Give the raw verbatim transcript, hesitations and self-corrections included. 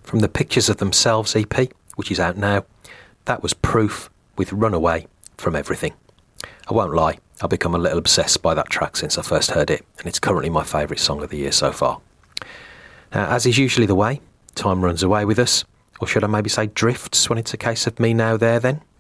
From the Pictures of Themselves E P, which is out now, that was Proof with Runaway from Everything. I won't lie, I've become a little obsessed by that track since I first heard it, and it's currently my favourite song of the year so far. Now, as is usually the way, time runs away with us, or should I maybe say drifts when it's a case of me now there then?